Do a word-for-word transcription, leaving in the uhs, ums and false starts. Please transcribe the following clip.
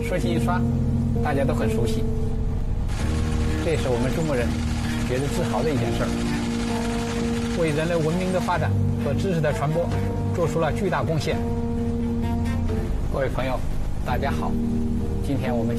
说起印刷，大家都很熟悉，这也是我们中国人觉得自豪的一件事儿，为人类文明的发展和知识的传播做出了巨大贡献。各位朋友，大家好，今天我们